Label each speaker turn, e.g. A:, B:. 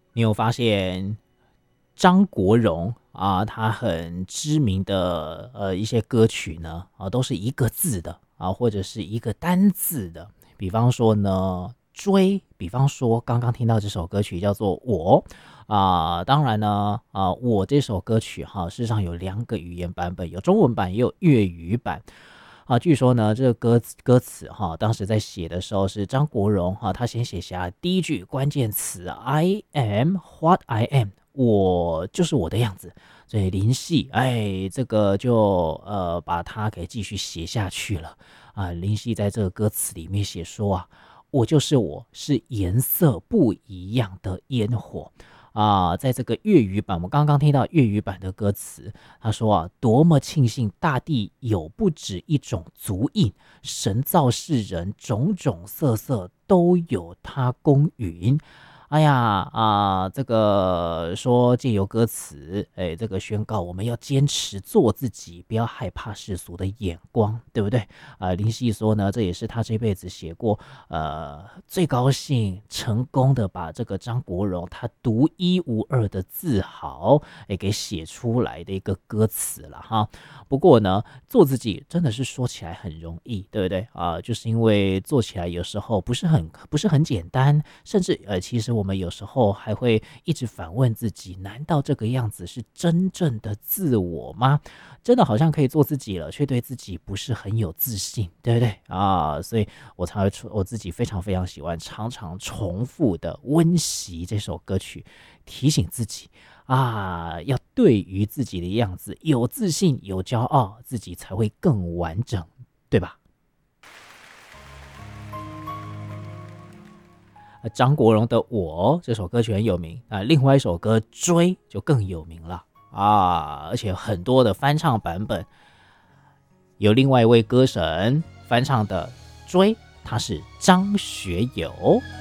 A: 你有发现张国荣啊，他很知名的一些歌曲呢都是一个字的或者是一个单字的。比方说呢追，比方说刚刚听到这首歌曲叫做我当然呢我这首歌曲事实上有2个语言版本，有中文版也有粤语版。据说呢，这个歌词当时在写的时候是张国荣他先写下第一句关键词 I am what I am， 我就是我的样子。所以林夕这个就把它给继续写下去了林夕在这个歌词里面写说我就是我，是颜色不一样的烟火在这个粤语版，我们刚刚听到粤语版的歌词，他说多么庆幸大地有不止一种足印，神造世人种种色色都有它公允。哎呀这个说借由歌词，这个宣告我们要坚持做自己，不要害怕世俗的眼光，对不对？林夕说呢，这也是他这辈子写过最高兴成功的把这个张国荣他独一无二的自豪给写出来的一个歌词了哈。不过呢，做自己真的是说起来很容易，对不对就是因为做起来有时候不是很简单，甚至其实我们有时候还会一直反问自己，难道这个样子是真正的自我吗？真的好像可以做自己了，却对自己不是很有自信，对不对所以我才会我自己非常非常喜欢常常重复的温习这首歌曲，提醒自己要对于自己的样子有自信有骄傲，自己才会更完整，对吧？张国荣的《我》这首歌曲很有名另外一首歌《追》就更有名了而且很多的翻唱版本，有另外一位歌神翻唱的《追》，他是张学友。